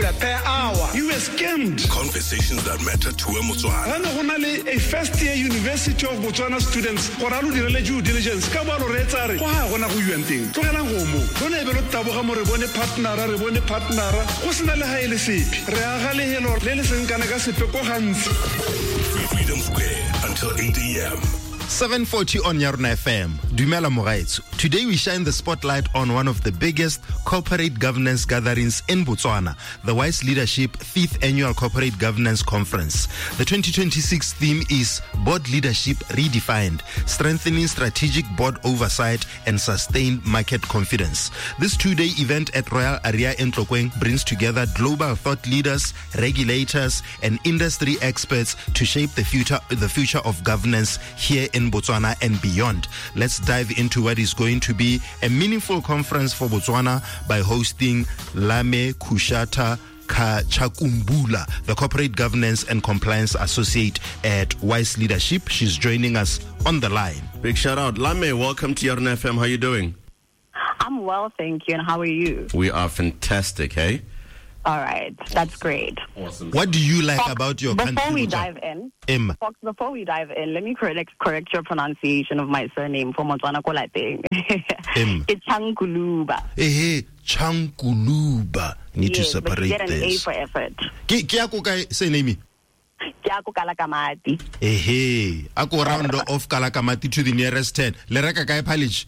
per hour. You were scammed. Conversations that matter to a Motswana. A first-year University of Botswana students, Koralu direle due diligence, Kabalo Retare, Kwa Gona go yuenteng. Tlogela ngomo. Bona be lo taboga mo re bone partnera, go sena le haele sepe. Re aga lehelo le le seng kana ka sepe ko gantsi. Freedom Square until 8 a.m. 7:40 on Yarna FM. Dumela Mogaetsu. Today we shine the spotlight on one of the biggest corporate governance gatherings in Botswana, the Wise Leadership 5th Annual Corporate Governance Conference. The 2026 theme is Board Leadership Redefined, Strengthening Strategic Board Oversight and Sustained Market Confidence. This two-day event at Royal Area in Tlokwe brings together global thought leaders, regulators, and industry experts to shape the future of governance here in Botswana and beyond. Let's dive into what is going to be a meaningful conference for Botswana by hosting Lame Kushata Chakumbula, the Corporate Governance and Compliance Associate at Wise Leadership. She's joining us on the line. Big shout out. Lame, welcome to Yarna FM. How are you doing? I'm well, thank you. And how are you? We are fantastic, hey? All right, that's great. Awesome. What do you like about your country? Before we dive in, let me correct your pronunciation of my surname for Motswana Kolateng. It's Chankuluba. Chankuluba. Need to separate this. Get an A for effort. Kiako kai senemi. Kiako Kalakamati. Ako round off Kalakamati to the nearest 10. Leraka kai palage.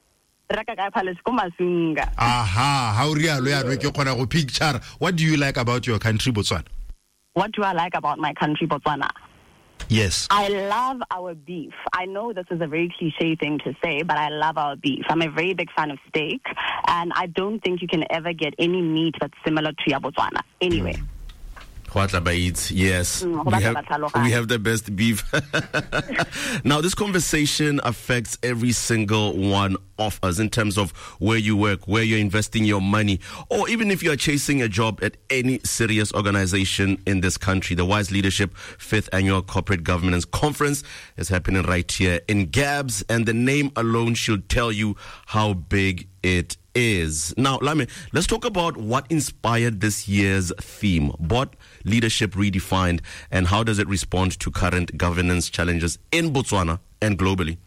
Aha, how real picture. What do you like about your country, Botswana? What do I like about my country, Botswana? Yes. I love our beef. I know this is a very cliche thing to say, but I love our beef. I'm a very big fan of steak, and I don't think you can ever get any meat that's similar to your Botswana. Anyway. Yes, we have the best beef. Now, this conversation affects every single one of us in terms of where you work, where you're investing your money, or even if you're chasing a job at any serious organization in this country. The Wise Leadership 5th Annual Corporate Governance Conference is happening right here in Gabs, and the name alone should tell you how big it is. Now, Lame, let's talk about what inspired this year's theme, Board Leadership Redefined, and how does it respond to current governance challenges in Botswana and globally?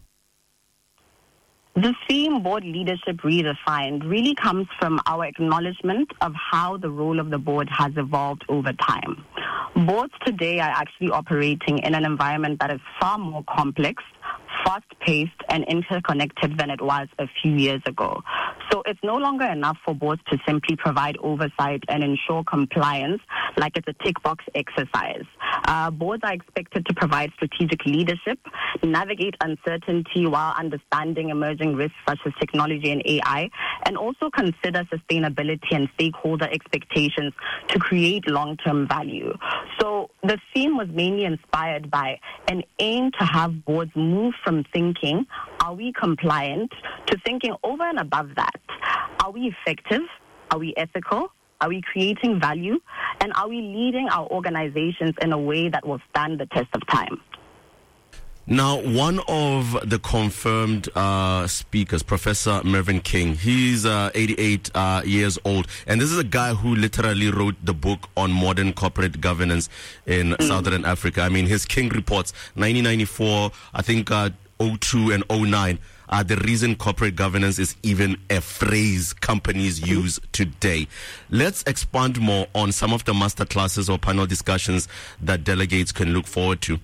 The theme, Board Leadership Redefined, really comes from our acknowledgement of how the role of the board has evolved over time. Boards today are actually operating in an environment that is far more complex, fast-paced, and interconnected than it was a few years ago. So it's no longer enough for boards to simply provide oversight and ensure compliance like it's a tick box exercise. Boards are expected to provide strategic leadership, navigate uncertainty while understanding emerging risks such as technology and AI, and also consider sustainability and stakeholder expectations to create long-term value. So the theme was mainly inspired by an aim to have boards move from thinking, are we compliant, to thinking over and above that. Are we effective? Are we ethical? Are we creating value? And are we leading our organizations in a way that will stand the test of time? Now, one of the confirmed speakers, Professor Mervyn King, he's 88 years old, and this is a guy who literally wrote the book on modern corporate governance in Southern Africa. I mean, his King reports, 1994, I think 02 and 09, the reason corporate governance is even a phrase companies use today. Let's expand more on some of the master classes or panel discussions that delegates can look forward to.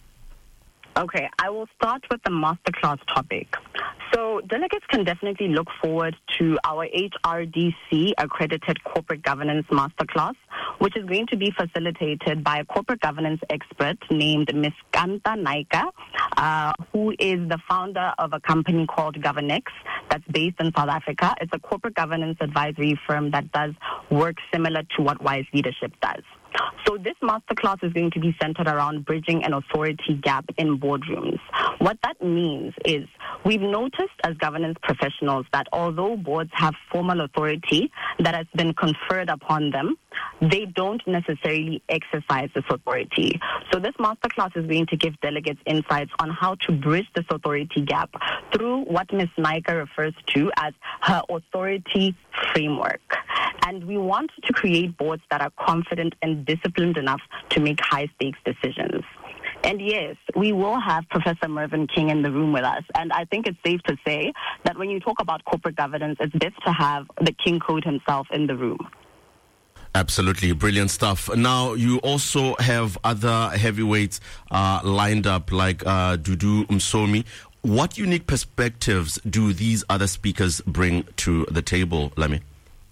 Okay, I will start with the masterclass topic. So delegates can definitely look forward to our HRDC accredited corporate governance masterclass, which is going to be facilitated by a corporate governance expert named Ms. Kanta Naika, who is the founder of a company called GovernX that's based in South Africa. It's a corporate governance advisory firm that does work similar to what Wise Leadership does. So this masterclass is going to be centered around bridging an authority gap in boardrooms. What that means is we've noticed as governance professionals that although boards have formal authority that has been conferred upon them, they don't necessarily exercise this authority. So this masterclass is going to give delegates insights on how to bridge this authority gap through what Ms. Naika refers to as her authority framework. And we want to create boards that are confident and disciplined enough to make high-stakes decisions. And yes, we will have Professor Mervyn King in the room with us. And I think it's safe to say that when you talk about corporate governance, it's best to have the King Code himself in the room. Absolutely. Brilliant stuff. Now, you also have other heavyweights lined up like Dudu Msomi. What unique perspectives do these other speakers bring to the table, Lami?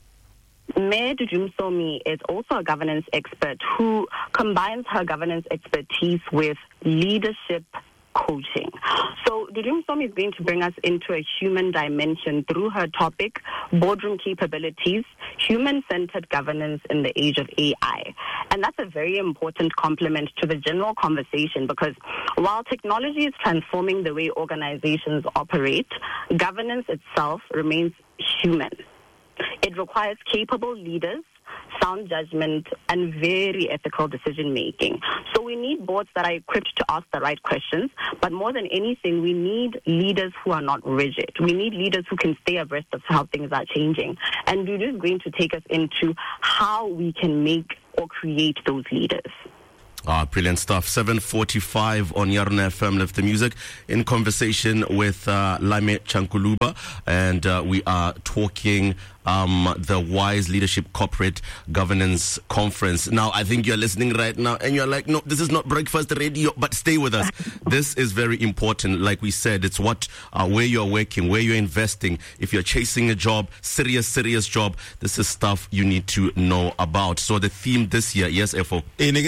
Mayor Dudu Msomi is also a governance expert who combines her governance expertise with leadership coaching. So Dudu Msomi is going to bring us into a human dimension through her topic, boardroom capabilities, human-centered governance in the age of AI. And that's a very important complement to the general conversation because while technology is transforming the way organizations operate, governance itself remains human. It requires capable leaders, sound judgment, and very ethical decision-making. So we need boards that are equipped to ask the right questions, but more than anything, we need leaders who are not rigid. We need leaders who can stay abreast of how things are changing. And Dudu is going to take us into how we can make or create those leaders. Brilliant stuff. 7:45 on Yarna FM. Lift the Music in conversation with Lame Chankuluba, and we are talking the Wise Leadership Corporate Governance Conference. Now, I think you're listening right now and you're like, no, this is not breakfast radio, but stay with us. This is very important. Like we said, it's what where you're working, where you're investing. If you're chasing a job, serious job, this is stuff you need to know about. So the theme this year, yes, Efo?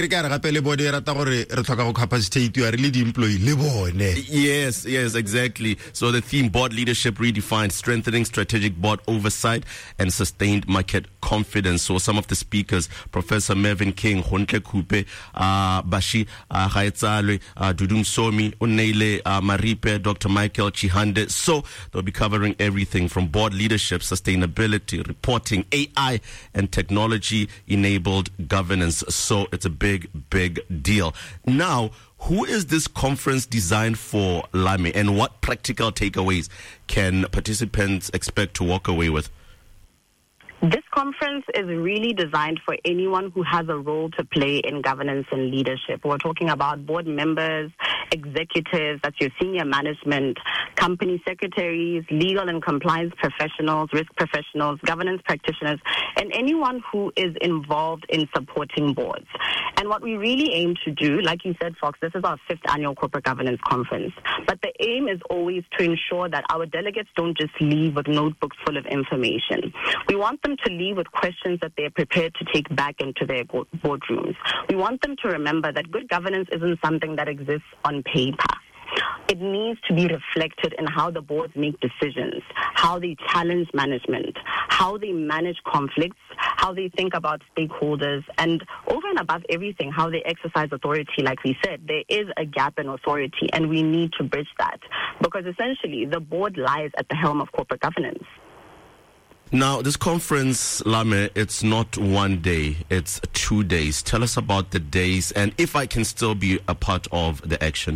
Yes, exactly. So the theme, board leadership redefined, strengthening strategic board oversight and sustained market confidence. So some of the speakers, Professor Mervyn King, Hontle Kupe, Bashi Gaetsale, Dudu Msomi, Uneile Maripe, Dr. Michael Chihande. So they'll be covering everything from board leadership, sustainability, reporting, AI, and technology-enabled governance. So it's a big deal. Now, who is this conference designed for, Lami, and what practical takeaways can participants expect to walk away with? This conference is really designed for anyone who has a role to play in governance and leadership. We're talking about board members, executives, that's your senior management, company secretaries, legal and compliance professionals, risk professionals, governance practitioners, and anyone who is involved in supporting boards. And what we really aim to do, like you said, Fox, this is our 5th annual corporate governance conference. But the aim is always to ensure that our delegates don't just leave with notebooks full of information. We want them to leave with questions that they're prepared to take back into their boardrooms. We want them to remember that good governance isn't something that exists on paper. It needs to be reflected in how the boards make decisions, how they challenge management, how they manage conflicts, how they think about stakeholders, and over and above everything, how they exercise authority. Like we said, there is a gap in authority, and we need to bridge that because essentially the board lies at the helm of corporate governance. Now, this conference, Lame, it's not one day, it's 2 days. Tell us about the days and if I can still be a part of the action.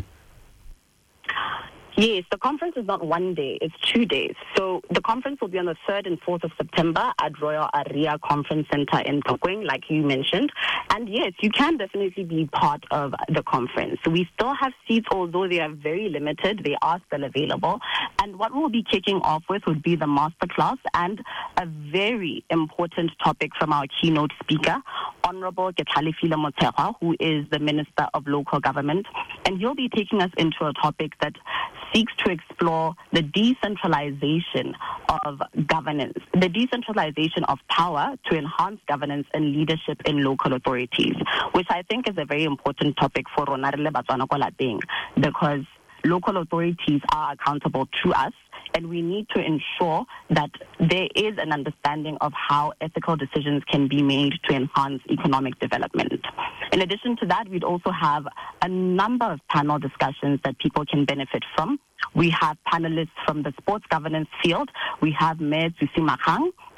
Yes, the conference is not one day, it's 2 days. So the conference will be on the 3rd and 4th of September at Royal Aria Conference Center in Tokeng, like you mentioned. And yes, you can definitely be part of the conference. We still have seats, although they are very limited. They are still available. And what we'll be kicking off with would be the masterclass and a very important topic from our keynote speaker, Honorable Ketalifile Motshekga, who is the Minister of Local Government. And he'll be taking us into a topic that seeks to explore the decentralization of governance, the decentralization of power to enhance governance and leadership in local authorities, which I think is a very important topic for Rona re le Batswana ko lapeng, because local authorities are accountable to us, and we need to ensure that there is an understanding of how ethical decisions can be made to enhance economic development. In addition to that, we'd also have a number of panel discussions that people can benefit from. We have panelists from the sports governance field. We have Mayor Tsusi Makhang.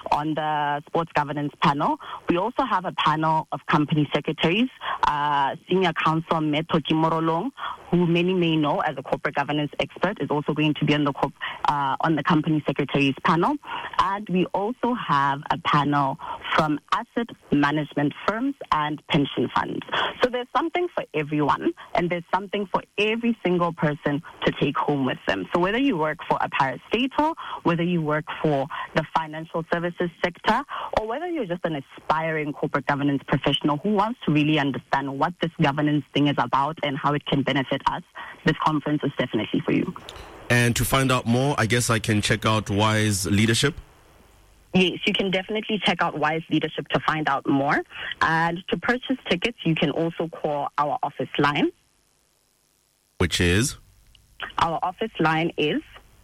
on the sports governance panel. We also have a panel of company secretaries, Senior Counsel Metho Kimorolong, who many may know as a corporate governance expert, is also going to be on the company secretaries panel. And we also have a panel from asset management firms and pension funds. So there's something for everyone, and there's something for every single person to take home with them. So whether you work for a parastatal, whether you work for the financial services sector, or whether you're just an aspiring corporate governance professional who wants to really understand what this governance thing is about and how it can benefit us, this conference is definitely for you. And to find out more, I guess I can check out Wise Leadership. Yes, you can definitely check out Wise Leadership to find out more. And to purchase tickets, you can also call our office line. Which is? Our office line is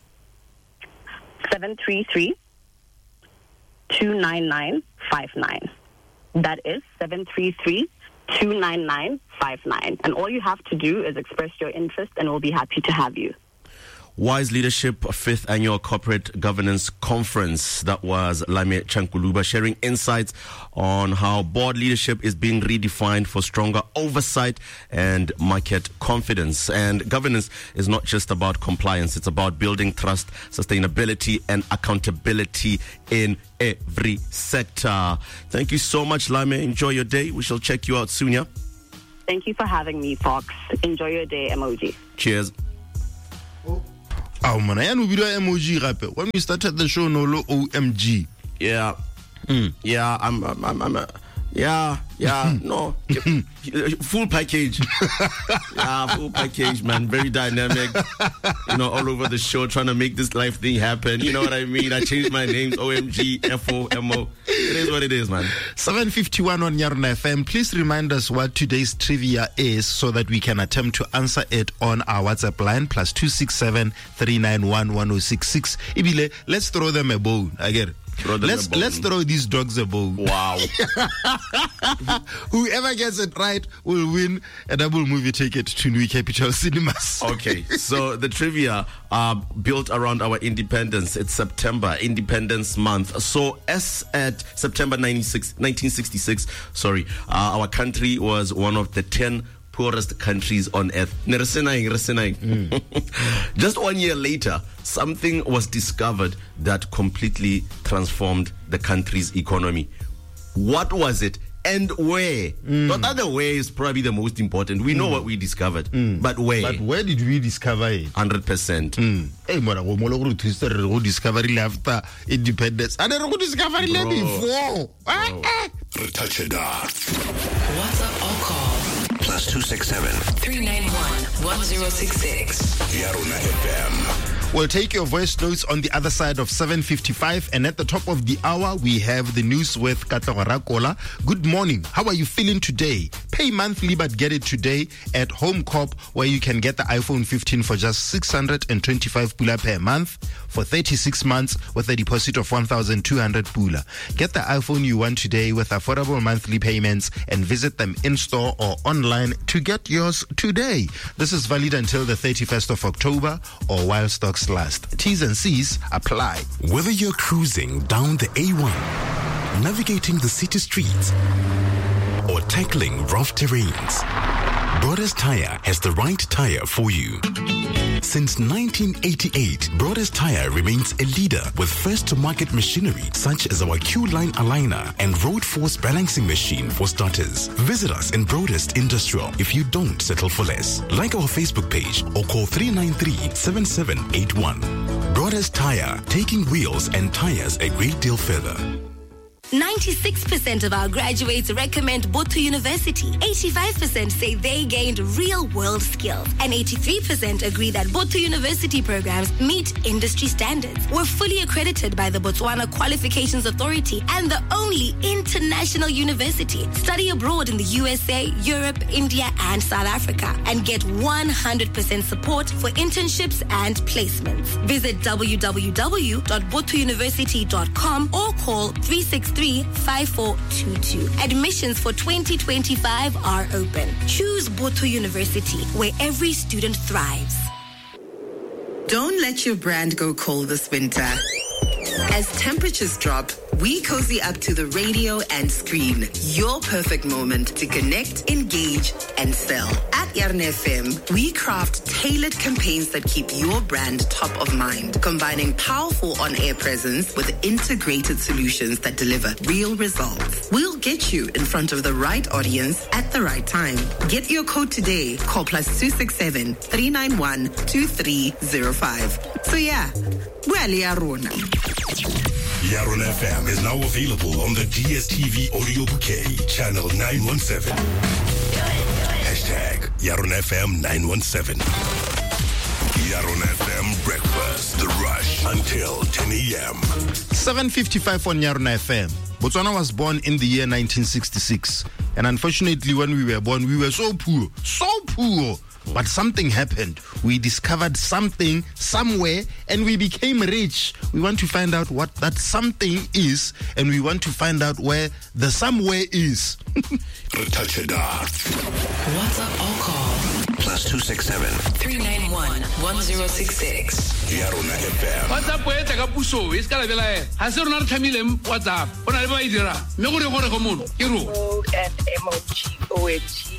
733-299-59. That is 733-299-59. And all you have to do is express your interest, and we'll be happy to have you. Wise Leadership 5th Annual Corporate Governance Conference. That was Lame Chankuluba sharing insights on how board leadership is being redefined for stronger oversight and market confidence. And governance is not just about compliance, it's about building trust, sustainability, and accountability in every sector. Thank you so much, Lame. Enjoy your day. We shall check you out soon, yeah? Thank you for having me, Fox. Enjoy your day, emoji. Cheers. Oh man, I know video emoji rap. When we started the show, no OMG. Yeah, yeah. No, full package. Yeah, full package, man. Very dynamic. All over the show, trying to make this life thing happen. You know what I mean? I changed my names. OMG, FOMO. It is what it is, man. 7:51 on Nyarna FM. Please remind us what today's trivia is so that we can attempt to answer it on our WhatsApp line +267 391 1066. Ibile, let's throw them a bone. I get it. Let's throw these dogs a bone. Wow. Whoever gets it right will win a double movie ticket to New Capital Cinemas. Okay, so the trivia built around our independence. It's September, Independence Month. So as at September 1966, our country was one of the 10 poorest countries on earth. Just 1 year later, something was discovered that completely transformed the country's economy. What was it and where? Not other way is probably the most important. We know what we discovered, but where? But where did we discover it? 100%. Hey, we discovered after independence. And then we discovered it before. WhatsApp or call +267 391 1066. Nyarna FM. We'll take your voice notes on the other side of 7:55, and at the top of the hour, we have the news with Katlego Rakola. Good morning. How are you feeling today? Pay monthly, but get it today at Home Corp, where you can get the iPhone 15 for just 625 pula per month for 36 months with a deposit of 1,200 pula. Get the iPhone you want today with affordable monthly payments and visit them in-store or online to get yours today. This is valid until the 31st of October or while stocks last. T's and C's apply. Whether you're cruising down the A1, navigating the city streets, or tackling rough terrains, Brothers Tire has the right tire for you. Since 1988, Brothers Tire remains a leader with first-to-market machinery such as our Q-Line aligner and Road Force balancing machine for starters. Visit us in Broadest Industrial if you don't settle for less. Like our Facebook page or call 393-7781. Brothers Tire, taking wheels and tires a great deal further. 96% of our graduates recommend Botho University. 85% say they gained real-world skills. And 83% agree that Botho University programs meet industry standards. We're fully accredited by the Botswana Qualifications Authority and the only international university. Study abroad in the USA, Europe, India, and South Africa. And get 100% support for internships and placements. Visit www.bothouniversity.com or call 363-5422. Admissions for 2025 are open. Choose Botho University, where every student thrives. Don't let your brand go cold this winter. As temperatures drop, we cozy up to the radio and screen. Your perfect moment to connect, engage, and sell. At Yarn FM, we craft tailored campaigns that keep your brand top of mind, combining powerful on-air presence with integrated solutions that deliver real results. We'll get you in front of the right audience at the right time. Get your code today. Call +267 391 2305. So yeah, well, Yarona. Yarn FM is now available on the DSTV audio bouquet, channel 917. Hashtag Yarn FM 917. Yarn FM breakfast, the rush until 10 a.m. 7:55 on Yarn FM. Botswana was born in the year 1966. And unfortunately, when we were born, we were so poor. But something happened. We discovered something somewhere and we became rich. We want to find out what that something is, and we want to find out where the somewhere is. Touch it up. What's up, all call? +267 391 1066. Yarn FM. What's up, boy? Take a puso. It's gonna be like, has there not time in what's up? What I buy there? No good for a common. OMG.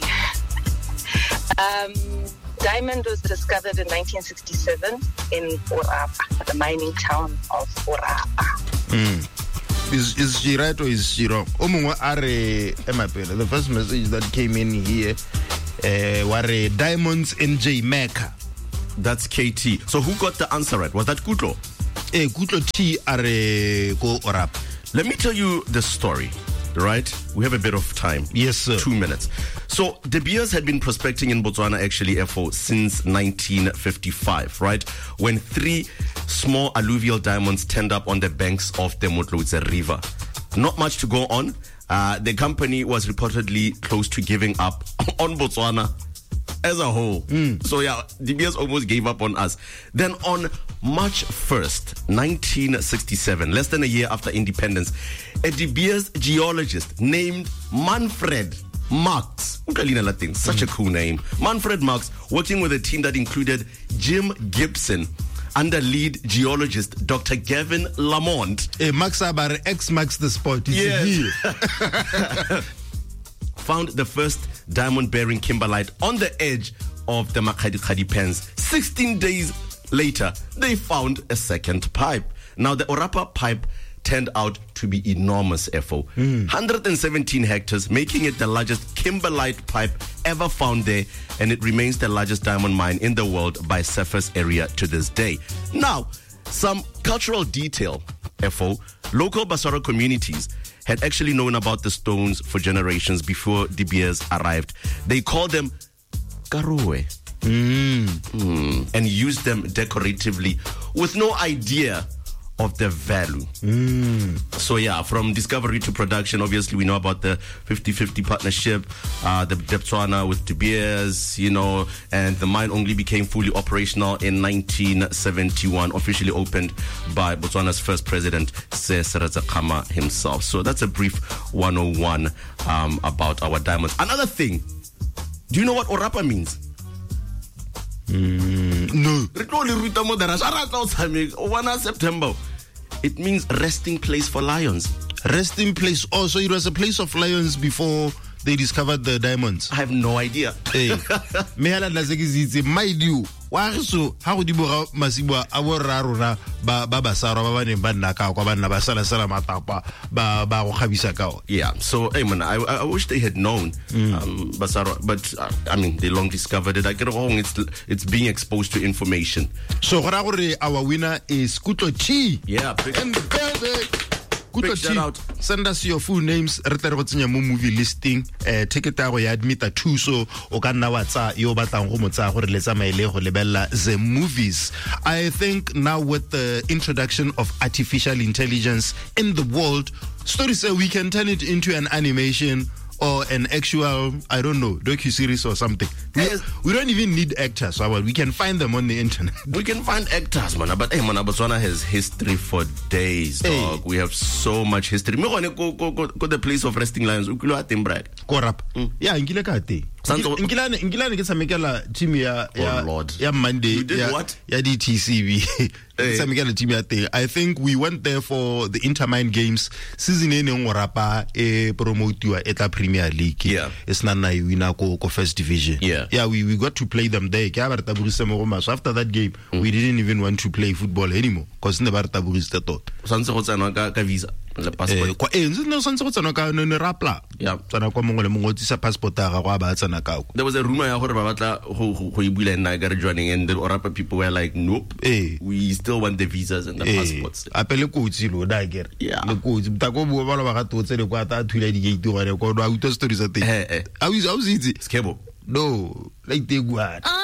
Diamond was discovered in 1967 in Orapa, the mining town of Orapa. Is she right or is she wrong? The first message that came in here were Diamonds NJ Mecca. That's KT. So who got the answer right? Was that Kutlo? Kutlo T are go Orapa. Let me tell you the story. Right? We have a bit of time. Yes, sir. 2 minutes. So De Beers had been prospecting in Botswana actually since 1955, right? When 3 small alluvial diamonds turned up on the banks of the Motlotse River. Not much to go on. The company was reportedly close to giving up on Botswana as a whole. So yeah, De Beers almost gave up on us. Then on March 1st, 1967, less than a year after independence, a De Beers geologist named Manfred Marx, such a cool name, Manfred Marx, working with a team that included Jim Gibson under lead geologist Dr. Gavin Lamont. Max Abar, X Max the spot. Yes. Found the first diamond-bearing kimberlite on the edge of the Makgadikgadi Pens. 16 days later, they found a second pipe. Now, the Orapa pipe turned out to be enormous, FO. 117 hectares, making it the largest kimberlite pipe ever found there, and it remains the largest diamond mine in the world by surface area to this day. Now, some cultural detail, FO. Local Basara communities had actually known about the stones for generations before De Beers arrived. They called them karuwe and used them decoratively with no idea of their value. So yeah, from discovery to production, obviously we know about the 50-50 partnership, the Botswana with De Beers, and the mine only became fully operational in 1971, officially opened by Botswana's first president, Seretse Khama himself. So that's a brief 101 about our diamonds. Another thing, do you know what Orapa means? No. 1 September. It means resting place for lions. Resting place. Oh, so it was a place of lions before they discovered the diamonds. I have no idea. Mehala nazekizitse maidiu. Wa so ha go di bora masibo a borarona ba basara ba bane ba nna ka kwa ba nna ba sala matapa ba go khabisa ka. Yeah, so hey man, I wish they had known Basara, but I mean they long discovered it. I get it wrong. It's being exposed to information. So gore our winner is Kutlo T. Yeah, big shout out. Send us your full names. Movie listing. Ticket ya admit two so o ka nna wa tsa yo batlang go motsa gore le tsamaile go lebella the movies. I think now with the introduction of artificial intelligence in the world, stories say we can turn it into an animation or an actual, I don't know, docu-series or something. We don't even need actors. We can find them on the internet. We can find actors, man. But hey, man, Botswana has history for days, dog. We have so much history. Me go the place of resting lions. Korap. Yeah, Nkilane ke samekela team ya Monday. You did what? Ya DTCB. Samekela team ya teng. I think we went there for the Intermine games. Season ene ngorapa promotiwa etla Premier League. Yeah. It's not na wina ko first division. Yeah. Yeah, we got to play them there. So after that game, we didn't even want to play football anymore because never taburiste thought. Sanse go tsena ka visa le passport. Kwa no sanse go tsena ka no rapla. Yeah. Tsana kwa mongwe le mongwe tsisa passport ga go ba tsena ka. There was a rumor ya gore ba batla go ibula nna ga joining, and the Orapa people were like, nope. We still want the visas and the passports. Apele kotsi lo da ke. Yeah. Le kotsi mtako bo ba ba ga totse le kwa ta thula di gate gore ko do auto stories a teng. How is it? Skebo. No, like they go.